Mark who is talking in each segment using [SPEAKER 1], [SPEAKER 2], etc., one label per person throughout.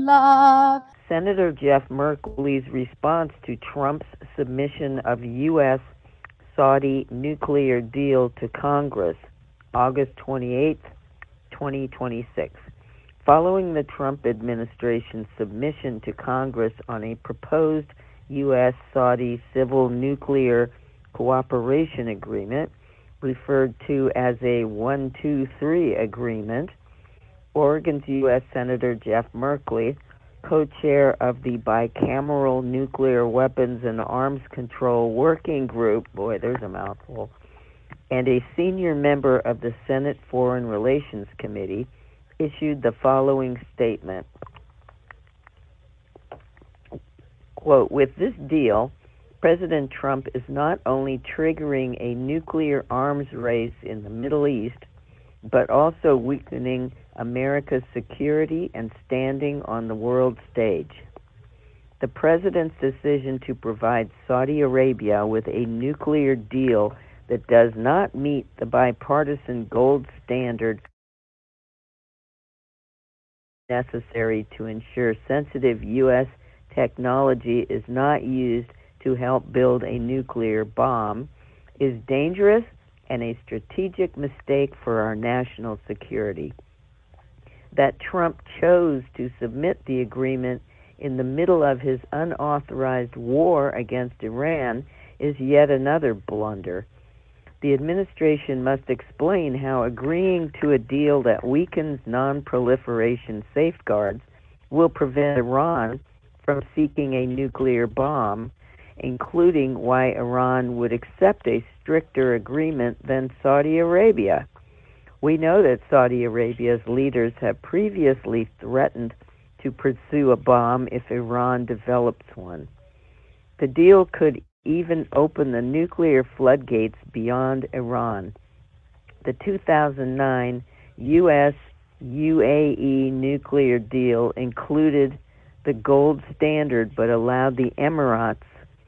[SPEAKER 1] love.
[SPEAKER 2] Senator Jeff Merkley's response to Trump's submission of U.S. Saudi nuclear deal to Congress, August 28, 2026. Following the Trump administration's submission to Congress on a proposed U.S.-Saudi civil nuclear cooperation agreement, referred to as a 123 agreement, Oregon's U.S. Senator Jeff Merkley, co-chair of the Bicameral Nuclear Weapons and Arms Control Working Group, boy, there's a mouthful, and a senior member of the Senate Foreign Relations Committee, issued the following statement. Quote, with this deal, President Trump is not only triggering a nuclear arms race in the Middle East, but also weakening America's security and standing on the world stage. The president's decision to provide Saudi Arabia with a nuclear deal that does not meet the bipartisan gold standard necessary to ensure sensitive U.S. technology is not used to help build a nuclear bomb is dangerous and a strategic mistake for our national security. That Trump chose to submit the agreement in the middle of his unauthorized war against Iran is yet another blunder. The administration must explain how agreeing to a deal that weakens non-proliferation safeguards will prevent Iran from seeking a nuclear bomb, including why Iran would accept a stricter agreement than Saudi Arabia. We know that Saudi Arabia's leaders have previously threatened to pursue a bomb if Iran develops one. The deal could even open the nuclear floodgates beyond Iran. The 2009 U.S.-UAE nuclear deal included the gold standard but allowed the Emirates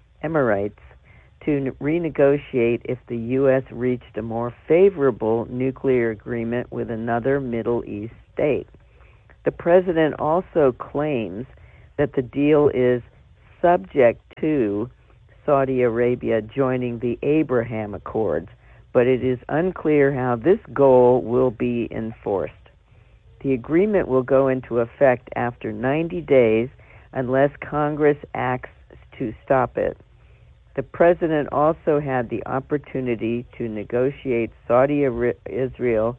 [SPEAKER 2] to renegotiate if the U.S. reached a more favorable nuclear agreement with another Middle East state. The president also claims that the deal is subject to Saudi Arabia joining the Abraham Accords, but it is unclear how this goal will be enforced. The agreement will go into effect after 90 days unless Congress acts to stop it. The president also had the opportunity to negotiate Saudi-Israel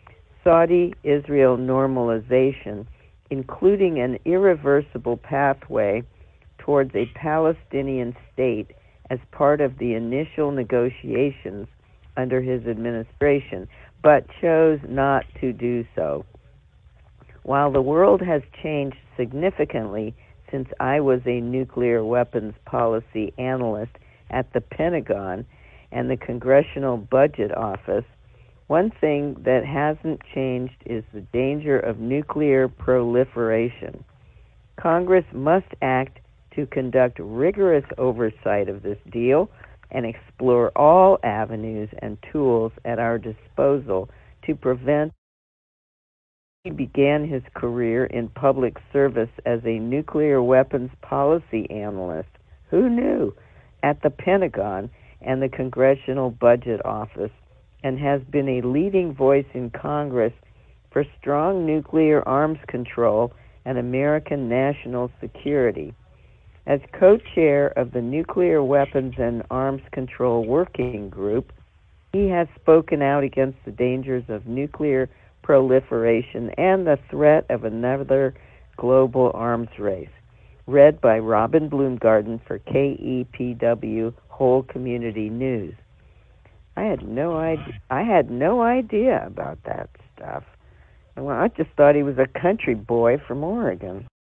[SPEAKER 2] normalization, including an irreversible pathway towards a Palestinian state as part of the initial negotiations under his administration, but chose not to do so. While the world has changed significantly since I was a nuclear weapons policy analyst at the Pentagon and the Congressional Budget Office, one thing that hasn't changed is the danger of nuclear proliferation. Congress must act to conduct rigorous oversight of this deal and explore all avenues and tools at our disposal to prevent. He began his career in public service as a nuclear weapons policy analyst. Who knew? At the Pentagon and the Congressional Budget Office, and has been a leading voice in Congress for strong nuclear arms control and American national security. As co-chair of the Nuclear Weapons and Arms Control Working Group, he has spoken out against the dangers of nuclear proliferation and the threat of another global arms race. Read by Robin Bloomgarden for KEPW Whole Community News. I had no idea about that stuff. Well, I just thought he was a country boy from Oregon.